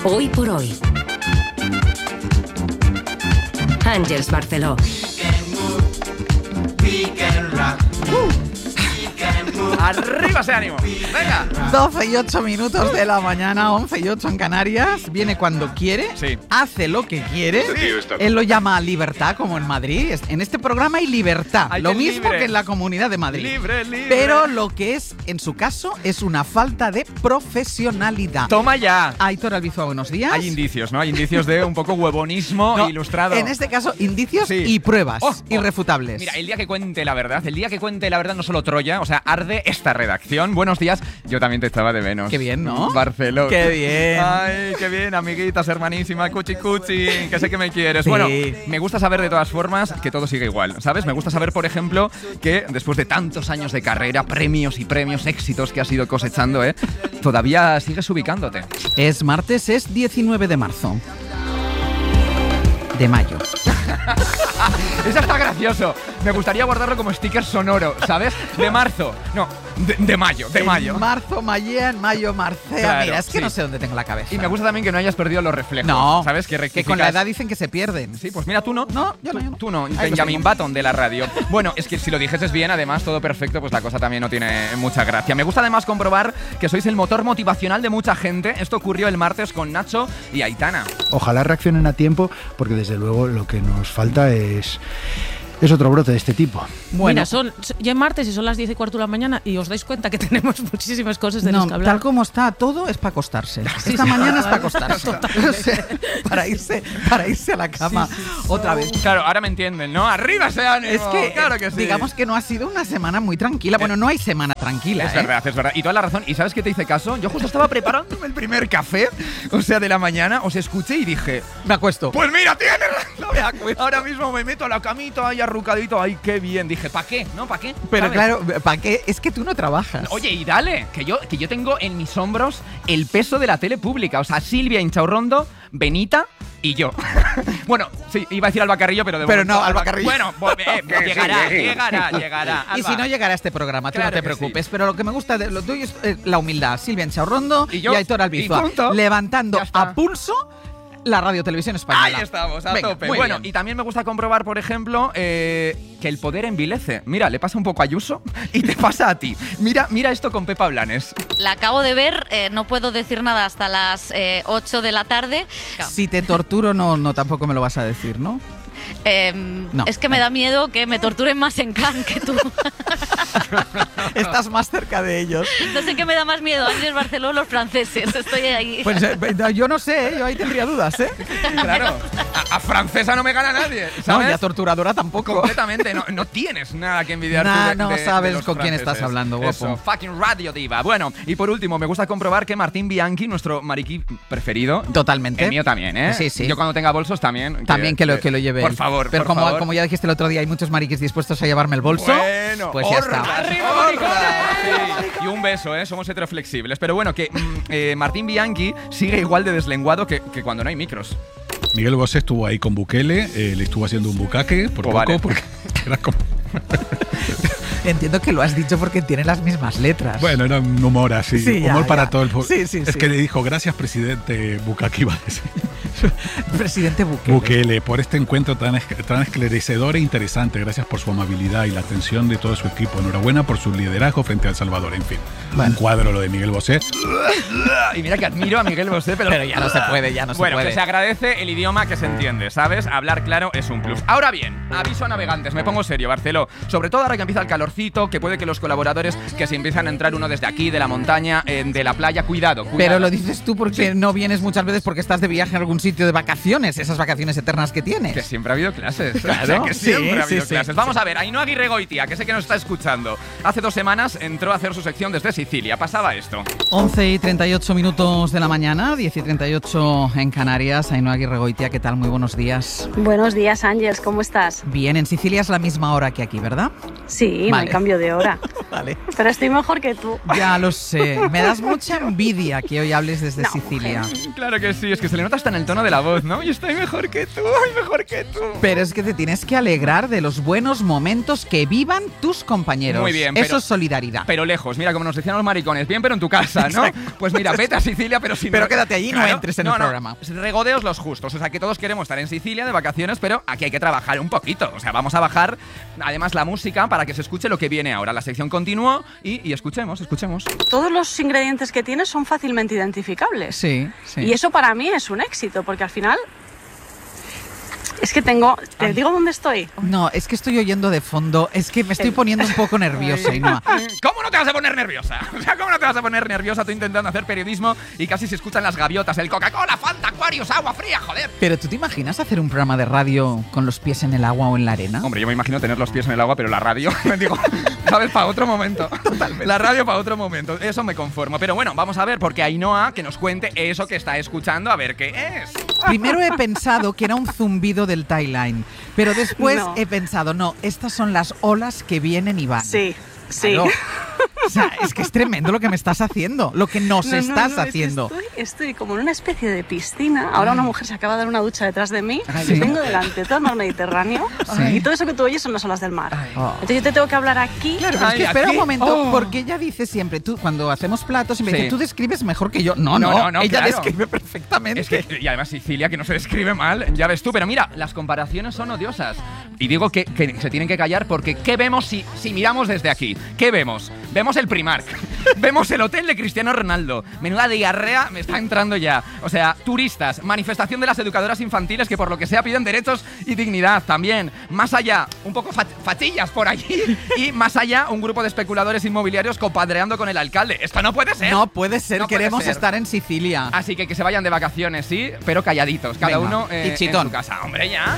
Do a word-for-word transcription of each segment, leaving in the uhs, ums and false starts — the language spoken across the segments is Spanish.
Hoy por hoy. Àngels Barceló. ¡Arriba ese ánimo! ¡Venga! doce y ocho minutos de la mañana, once y ocho en Canarias. Viene cuando quiere, sí. Hace lo que quiere. Sí. Él lo llama libertad, como en Madrid. En este programa hay libertad, hay lo mismo libre. Que en la Comunidad de Madrid. Libre, libre. Pero lo que es, en su caso, es una falta de profesionalidad. ¡Toma ya! Aitor Albizua, buenos días. Hay indicios, ¿no? Hay indicios de un poco huevonismo no, ilustrado. En este caso, indicios sí. y pruebas oh, oh. irrefutables. Mira, el día que cuente la verdad, el día que cuente la verdad no solo Troya, o sea, arde esta redacción. Buenos días, yo también te estaba de menos. Qué bien, ¿no? Barcelona. Qué bien. Ay, qué bien, amiguitas, hermanísima, cuchi cuchi, que sé que me quieres. Sí. Bueno, me gusta saber de todas formas que todo sigue igual, ¿sabes? Me gusta saber, por ejemplo, que después de tantos años de carrera, premios y premios, éxitos que has ido cosechando, ¿eh? Todavía sigues ubicándote. Es martes, es diecinueve de marzo. De mayo. Eso está gracioso. Me gustaría guardarlo como sticker sonoro, ¿sabes? De marzo. No, de, de mayo, de en mayo. Marzo, Mayen, mayo, Marcea. Claro, Mira, es que sí. no sé dónde tengo la cabeza. Y me gusta también que no hayas perdido los reflejos. No, ¿sabes? Que, que con la edad dicen que se pierden. Sí, pues mira, tú no. No, yo no. Yo no. Tú no, Benjamin Button de la radio. Bueno, es que si lo dijeses bien, además, todo perfecto, pues la cosa también no tiene mucha gracia. Me gusta además comprobar que sois el motor motivacional de mucha gente. Esto ocurrió el martes con Nacho y Aitana. Ojalá reaccionen a tiempo, porque desde luego lo que nos falta es... Es otro brote de este tipo. Bueno, mira, son, ya es martes y son las diez y cuarto de la mañana y os dais cuenta que tenemos muchísimas cosas de no, las que hablar. Tal como está todo es para acostarse. Sí, Esta sí, mañana sí, es para acostarse. O sea, para irse, para irse a la cama sí, sí, otra vez. Claro, ahora me entienden, ¿no? ¡Arriba ese ánimo! Es que, claro que sí. digamos que no ha sido una semana muy tranquila. Bueno, no hay semana tranquila. Es ¿eh? verdad, es verdad. Y toda la razón. ¿Y sabes qué te hice caso? Yo justo estaba preparándome el primer café, o sea, de la mañana, os escuché y dije... Me acuesto. Pues mira, tienes razón. Me acuesto. Ahora mismo me meto a la camita ahí arrucadito, ahí qué bien. Dije, ¿para qué? ¿No? ¿Para qué? Pero ¿sabes? claro, ¿para qué? Es que tú no trabajas. Oye, y dale, que yo, que yo tengo en mis hombros el peso de la tele pública. O sea, Silvia Inchaurrondo, Benita y yo. Bueno, sí, iba a decir Alba Carrillo, pero de Pero momento, no, Alba Carrillo. Bueno, eh, llegará, llegará, llegará. Y Alba. si no llegará a este programa, tú claro no te preocupes. Sí. Pero lo que me gusta de lo tuyo es eh, la humildad. Silvia Inchaurrondo y, yo, y Aitor Albizua, levantando a pulso la Radio Televisión Española. Ahí estamos, a Venga, tope. Bueno, bien. Y también me gusta comprobar, por ejemplo, eh, que el poder envilece. Mira, le pasa un poco a Ayuso y te pasa a ti. Mira, mira esto con Pepa Blanes. La acabo de ver, eh, no puedo decir nada hasta las eh, ocho de la tarde. Si te torturo, no, no tampoco me lo vas a decir, ¿no? Eh, no. Es que me da miedo que me torturen más en Cannes que tú. Estás más cerca de ellos. No sé qué me da más miedo, Àngels Barceló o los franceses. Estoy ahí. Pues eh, yo no sé, yo ahí tendría dudas, ¿eh? Claro, a, a francesa no me gana nadie, ¿sabes? No, y a torturadora tampoco. Completamente, no, no tienes nada que envidiar nah, tú de, no de, sabes de con quién franceses. Estás hablando, guapo. Eso, fucking radio diva. Bueno, y por último, me gusta comprobar que Martín Bianchi, nuestro mariquí preferido. Totalmente. El mío también, ¿eh? Sí, sí. Yo cuando tenga bolsos también. También que, que lo, que lo lleve. Por favor, Pero por como, favor. como ya dijiste el otro día, hay muchos mariquis dispuestos a llevarme el bolso. Bueno, pues ya orra, está. ¡Arriba, maricones! Sí. Y un beso, ¿eh? Somos heteroflexibles. Pero bueno, que mm, eh, Martín Bianchi sigue igual de deslenguado que, que cuando no hay micros. Miguel Bosé estuvo ahí con Bukele, eh, le estuvo haciendo un bucaque por oh, poco, vale. porque era como... Entiendo que lo has dicho porque tiene las mismas letras. Bueno, era un humor así, sí, humor ya, para ya. todo el público. Sí, sí, es sí. que le dijo, gracias presidente Bukake, iba a decir. Presidente Bukele. Bukele, por este encuentro tan, tan esclarecedor e interesante. Gracias por su amabilidad y la atención de todo su equipo. Enhorabuena por su liderazgo frente a El Salvador. En fin, bueno. Un cuadro lo de Miguel Bosé. Y mira que admiro a Miguel Bosé, pero, pero ya no se puede, ya no se bueno, puede. Bueno, que se agradece el idioma que se entiende, ¿sabes? Hablar claro es un plus. Ahora bien, aviso a navegantes, me pongo serio, Barceló. Sobre todo ahora que empieza el calorcito, que puede que los colaboradores que se empiezan a entrar uno desde aquí, de la montaña, eh, de la playa, cuidado, cuidado. Pero lo dices tú porque sí. no vienes muchas veces porque estás de viaje en algún sitio de vacaciones, esas vacaciones eternas que tienes. Que siempre ha habido clases. Claro, o sea, que siempre sí, ha habido sí, clases. sí, Vamos sí. a ver, Ainhoa Aguirregoitia, que sé que nos está escuchando. Hace dos semanas entró a hacer su sección desde Sicilia. Pasaba esto. once y treinta y ocho minutos de la mañana, diez y treinta y ocho en Canarias. Ainhoa Aguirregoitia, ¿qué tal? Muy buenos días. Buenos días, Àngels, ¿cómo estás? Bien, en Sicilia es la misma hora que aquí, ¿verdad? Sí, vale. vale. el cambio de hora. Vale. Pero estoy mejor que tú. Ya lo sé. Me das mucha envidia que hoy hables desde no, Sicilia. Mujer. Claro que sí, es que se le nota hasta en el tono de la voz, ¿no? Y estoy mejor que tú, mejor que tú. Pero es que te tienes que alegrar de los buenos momentos que vivan tus compañeros. Muy bien. Eso pero, es solidaridad. Pero lejos, mira, como nos decían los maricones, bien, pero en tu casa, ¿no? Exacto. Pues mira, vete a Sicilia, pero sin... Pero quédate allí y claro, no entres en no, el no, programa. Regodeos los justos, o sea, que todos queremos estar en Sicilia de vacaciones, pero aquí hay que trabajar un poquito. O sea, vamos a bajar, además, la música para que se escuche lo que viene ahora. La sección continúa y, y escuchemos, escuchemos. Todos los ingredientes que tienes son fácilmente identificables. Sí, sí. Y eso para mí es un éxito, porque al final... Es que tengo... ¿Te Ay. digo dónde estoy? No, es que estoy oyendo de fondo. Es que me estoy poniendo un poco nerviosa, Ainhoa. ¿Cómo no te vas a poner nerviosa? O sea, ¿cómo no te vas a poner nerviosa tú intentando hacer periodismo y casi se escuchan las gaviotas, el Coca-Cola, Fanta, Aquarius, agua fría, joder? Pero ¿tú te imaginas hacer un programa de radio con los pies en el agua o en la arena? Hombre, yo me imagino tener los pies en el agua, pero la radio, me digo, ¿sabes? Para otro momento. Totalmente. La radio para otro momento. Eso me conformo. Pero bueno, vamos a ver, porque Ainhoa que nos cuente eso que está escuchando, a ver qué es. Primero he pensado que era un zumbido del Tie-Line, pero después no. he pensado, no, estas son las olas que vienen y van. Sí, sí. Claro. O sea, es que es tremendo lo que me estás haciendo, lo que nos no, no, estás no, haciendo. Es que estoy, estoy como en una especie de piscina. Ahora una mujer se acaba de dar una ducha detrás de mí. Ay, y tengo delante todo el mar Mediterráneo. ¿Sí? Y todo eso que tú oyes son las olas del mar. Oh. Entonces yo te tengo que hablar aquí. Claro, pero es que Ay, espera aquí. un momento, Oh. porque ella dice siempre, tú cuando hacemos platos, siempre Sí. dice, tú describes mejor que yo. No, no, No, no, no, ella claro. describe perfectamente. Es que, y además Sicilia, que no se describe mal, ya ves tú. Pero mira, las comparaciones son odiosas. Y digo que, que se tienen que callar porque ¿qué vemos si, si miramos desde aquí? ¿Qué vemos? Vemos el Primark. Vemos el hotel de Cristiano Ronaldo. Menuda diarrea me está entrando ya. O sea, turistas, manifestación de las educadoras infantiles que por lo que sea piden derechos y dignidad también. Más allá, un poco fach- fachillas por allí. Y más allá, un grupo de especuladores inmobiliarios compadreando con el alcalde. Esto no puede ser. No puede ser, No puede queremos ser. estar en Sicilia. Así que que se vayan de vacaciones, sí, pero calladitos. Cada Venga, uno eh, y chitón. en su casa. Hombre, ya.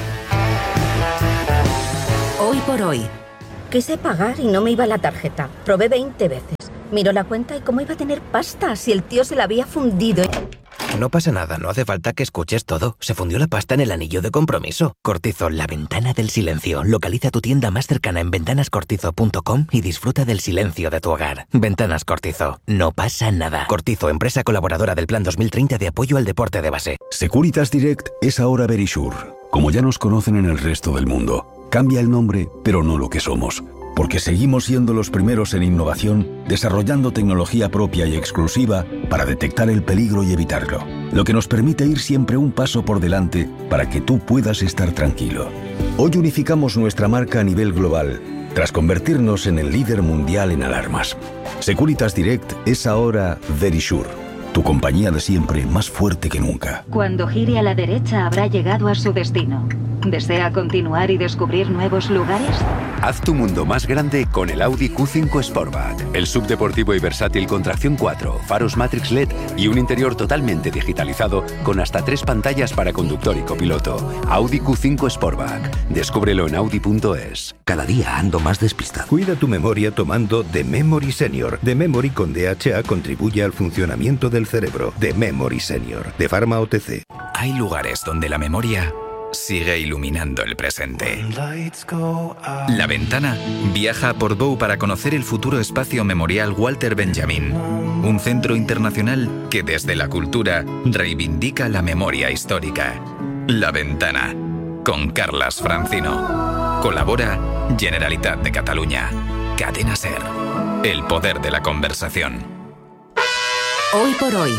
Hoy por hoy. Quise pagar y no me iba la tarjeta. Probé veinte veces. Miró la cuenta y cómo iba a tener pasta si el tío se la había fundido. No pasa nada, no hace falta que escuches todo. Se fundió la pasta en el anillo de compromiso. Cortizo, la ventana del silencio. Localiza tu tienda más cercana en ventanas cortizo punto com y disfruta del silencio de tu hogar. Ventanas Cortizo. No pasa nada. Cortizo, empresa colaboradora del Plan dos mil treinta de apoyo al deporte de base. Securitas Direct es ahora Verisure. Como ya nos conocen en el resto del mundo. Cambia el nombre, pero no lo que somos. Porque seguimos siendo los primeros en innovación, desarrollando tecnología propia y exclusiva para detectar el peligro y evitarlo. Lo que nos permite ir siempre un paso por delante para que tú puedas estar tranquilo. Hoy unificamos nuestra marca a nivel global, tras convertirnos en el líder mundial en alarmas. Securitas Direct es ahora Verisure, tu compañía de siempre más fuerte que nunca. Cuando gire a la derecha habrá llegado a su destino. ¿Desea continuar y descubrir nuevos lugares? Haz tu mundo más grande con el Audi Q cinco Sportback. El subdeportivo y versátil con tracción cuatro, faros Matrix L E D y un interior totalmente digitalizado con hasta tres pantallas para conductor y copiloto. Audi Q cinco Sportback. Descúbrelo en audi punto es. Cada día ando más despistado. Cuida tu memoria tomando The Memory Senior. The Memory con D H A contribuye al funcionamiento del cerebro. The Memory Senior. De Pharma O T C. Hay lugares donde la memoria sigue iluminando el presente. La Ventana viaja a Portbou para conocer el futuro espacio memorial Walter Benjamin, un centro internacional que desde la cultura reivindica la memoria histórica. La Ventana, con Carlas Francino. Colabora Generalitat de Catalunya. Cadena SER. El poder de la conversación. Hoy por hoy.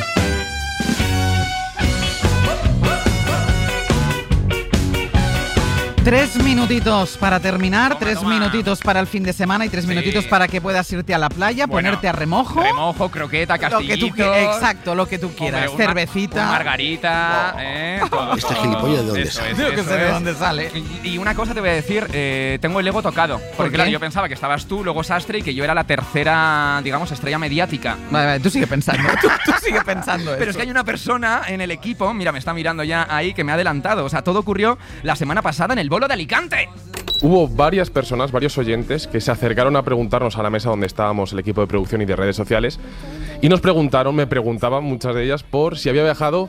Tres minutitos para terminar, Toma, tres toma. minutitos para el fin de semana y tres Sí. minutitos para que puedas irte a la playa, Bueno, ponerte a remojo. Remojo, croqueta, Lo que castillito. tú qui- exacto, lo que tú quieras. Hombre, una- Cervecita. una margarita, eh, todo, Este todo. gilipollas, ¿de dónde Eso sale? es, Yo que eso sé de es. dónde sale. Y, y una cosa te voy a decir, eh, tengo el ego tocado. Porque qué? claro, yo pensaba que estabas tú, luego Sastre y que yo era la tercera, digamos, estrella mediática. Vale, vale, tú sigue pensando. tú, tú sigue pensando Pero es eso. que hay una persona en el equipo, mira, me está mirando ya ahí, que me ha adelantado. O sea, todo ocurrió la semana pasada en el bolo de Alicante. Hubo varias personas, varios oyentes, que se acercaron a preguntarnos a la mesa donde estábamos el equipo de producción y de redes sociales y nos preguntaron, me preguntaban muchas de ellas, por si había viajado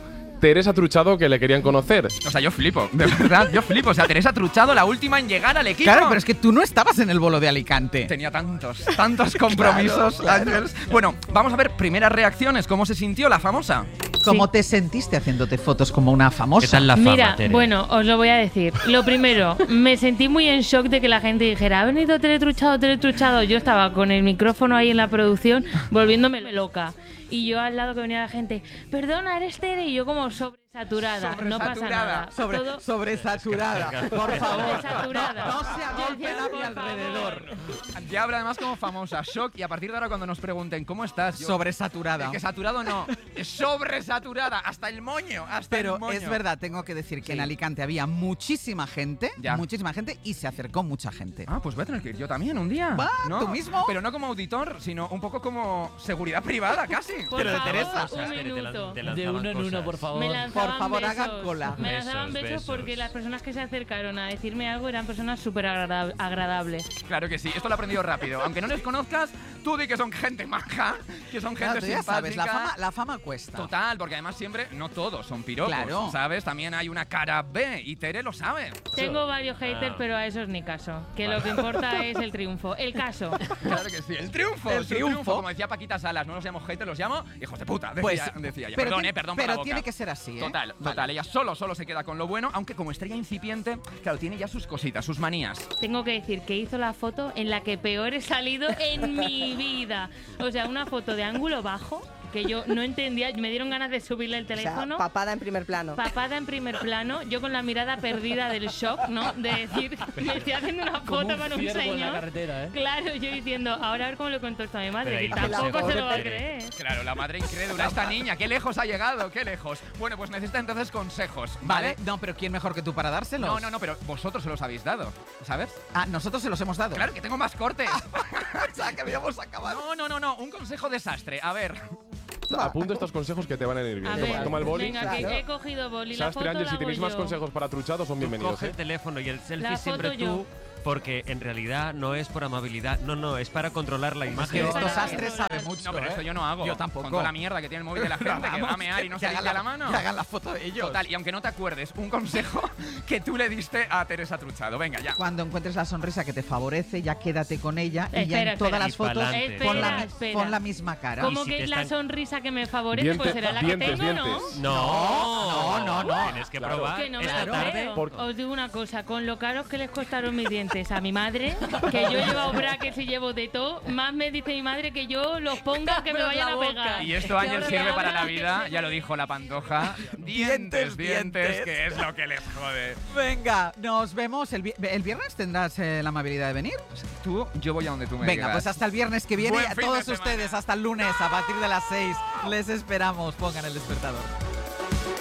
Teresa Truchado que le querían conocer. O sea, yo flipo, de verdad, yo flipo. O sea, Teresa Truchado, la última en llegar al equipo. Claro, pero es que tú no estabas en el bolo de Alicante. Tenía tantos, tantos compromisos, Claro, claro. Ángels. Bueno, vamos a ver primeras reacciones. ¿Cómo se sintió la famosa? ¿Cómo te sentiste haciéndote fotos como una famosa? ¿Qué tal la fama, Mira, Tere? bueno, os lo voy a decir. Lo primero, me sentí muy en shock de que la gente dijera, ha venido Teletruchado, Teletruchado. Yo estaba con el micrófono ahí en la producción, volviéndome loca. Y yo al lado que venía la gente, perdona, eres Tere. Y yo como sobresaturada, no pasa nada. Sobre, Todo- sobresaturada, por favor. Sobresaturada. No, no se agolpen a mi Por alrededor. Ya habla además como famosa, shock. Y a partir de ahora cuando nos pregunten ¿cómo estás? Yo- Sobresaturada. Es que saturado no, es sobresaturada, hasta el moño, hasta Pero el moño. es verdad, tengo que decir que Sí. en Alicante había muchísima gente, Ya. muchísima gente y se acercó mucha gente. Ah, pues voy a tener que ir yo también un día. Va, ¿no? ¿tú mismo? Pero no como auditor, sino un poco como seguridad privada, casi. Por Pero de favor, Teresa. un minuto. De uno en uno, por favor. Me lanzaban Por favor, besos. hagan cola. Me lanzaban Besos, besos, besos. porque las personas que se acercaron a decirme algo eran personas súper agrada- agradables. Claro que sí, esto lo he aprendido rápido. Aunque no les conozcas, tú di que son gente maja, que son gente Claro, tú ya sabes, la simpática. fama, la fama cuesta. Total, porque además siempre, no todos son piropos, Claro. ¿sabes? También hay una cara B y Tere lo sabe. Tengo varios haters, pero a esos ni caso. Que lo que importa es el triunfo. El caso. Claro que sí, el triunfo, El su triunfo. Como decía Paquita Salas, no los llamo haters, los llamo hijos de puta, decía, Pues, decía ella. pero Perdón, tiene- eh, perdón por pero la boca. tiene que ser así, ¿eh? Total, Vale. total, ella solo, solo se queda con lo bueno, aunque como estrella incipiente, claro, tiene ya sus cositas, sus manías. Tengo que decir que hizo la foto en la que peor he salido en mi vida. O sea, una foto de ángulo bajo que yo no entendía. Me dieron ganas de subirle el O sea, teléfono. papada en primer plano. Papada en primer plano, yo con la mirada perdida del shock, ¿no? De decir, me estoy haciendo una Como foto un con un ciervo en la señor. carretera, ¿eh? Claro, yo diciendo, ahora a ver cómo le cuento esto a mi madre, Pero que ahí tampoco consejo se lo va a de creer. Claro, la madre incrédula, esta niña, qué lejos ha llegado, qué lejos. Bueno, pues necesita entonces consejos, ¿vale? Vale, no, pero ¿quién mejor que tú para dárselos? No, no, no, pero vosotros se los habéis dado, ¿sabes? Ah, nosotros se los hemos dado. Claro, que tengo más cortes. O sea, que habíamos acabado. No, no, no, no, un consejo desastre. A ver. Apunta estos consejos que te van a ir bien. A Toma, ver, toma el boli. venga, que he cogido boli. La Sastre, foto Ángel, la si hago tenéis más yo. consejos para Truchado, son bienvenidos. Coge ¿eh? el teléfono y el selfie La siempre foto tú, yo. porque en realidad no es por amabilidad. No, no, es para controlar la Que imagen. estos Para astres controlar. saben mucho. No, pero ¿eh? esto yo no hago. Yo tampoco. Con toda la mierda que tiene el móvil de la gente, que va a mear y no se hagan limpia la mano. Que hagan la foto de ellos. Total, y aunque no te acuerdes, un consejo que tú le diste a Teresa Truchado. Venga, ya. Cuando encuentres la sonrisa que te favorece, ya quédate con ella y ya Espera, en todas espera. las fotos Pa'lante. pon la, Espera, mi- espera. pon la misma cara. Como si que te es la están- sonrisa que me favorece, Dientes, pues será la que dientes, tengo, ¿no? dientes. No, no, no, no. Tienes que Claro. probar Que no me esta lo tarde. creo. Por- Os digo una cosa, con lo caros que les costaron mis dientes a mi madre, que yo he llevado brackets y llevo de todo, más me dice mi madre que yo los ponga que me vayan a pegar. Y esto, Que Ángel, ahora sirve me para la hablan vida, que ya lo dijo la Pantoja. Dientes, Dientes, dientes, dientes. que es lo que les jode. Venga, nos vemos. El, vi- el viernes tendrás eh, la amabilidad de venir. Tú, yo voy a donde tú me Venga, digas. pues hasta el viernes que viene. Buen A fin de todos semana. ustedes, hasta el lunes a partir de las seis. Les esperamos. Pongan el despertador.